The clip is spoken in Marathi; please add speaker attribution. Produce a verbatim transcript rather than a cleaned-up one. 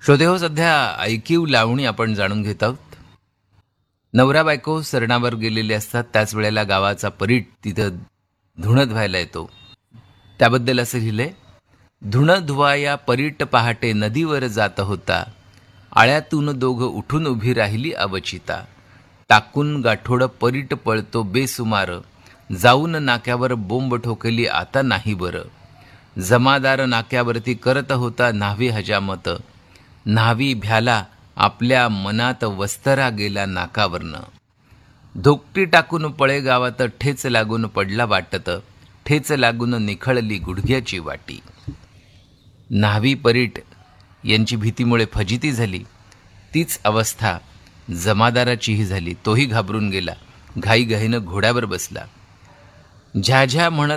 Speaker 1: श्रोतेहो, सध्या ऐकीव लावणी आपण जाणून घेत आहोत. नवरा बायको सरणावर गेलेले असतात, त्याच वेळेला गावाचा परीट तिथं धुणं धुवायला येतो. त्याबद्दल असं लिहिलंय, धुणं धुवाया परीट पहाटे नदीवर जात होता, आळ्यातून दोघं उठून उभी राहिली अवचिता. टाकून गाठोड परीट पळतो बेसुमार, जाऊन नाक्यावर बोंब ठोकली आता नाही बरं. जमादार नाक्यावरती करत होता न्हावी हजामत, न्हावी भ्याला आपल्या मनात वस्तरा गेला नाकावरनं. धोकटी टाकून पळे गावात ठेच लागून पडला वाटत, ठेच लागून निखळली गुडघ्याची वाटी. न्हावी परीट यांची भीतीमुळे फजिती झाली. तीच अवस्था जमादाराचीही झाली. तोही घाबरून गेला, घाईघाईनं घोड्यावर बसला. झ्याझ्या म्हणत